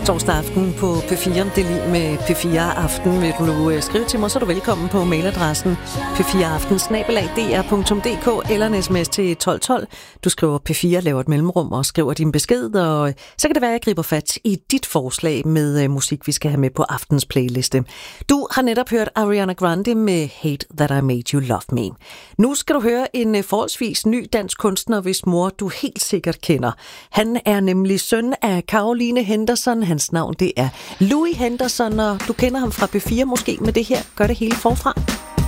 Torsdag aften på P4. Det er lige med P4 Aften. Vil du skrive til mig, så er du velkommen på mailadressen p4aften@dr.dk eller en sms til 1212. Du skriver P4, laver et mellemrum og skriver din besked, og så kan det være, at jeg griber fat i dit forslag med musik, vi skal have med på aftens playliste. Du har netop hørt Ariana Grande med Hate That I Made You Love Me. Nu skal du høre en forholdsvis ny dansk kunstner, hvis mor du helt sikkert kender. Han er nemlig søn af Caroline Henderson. Hans navn det er Louis Henderson, og du kender ham fra B4 måske, med det her gør det hele forfra.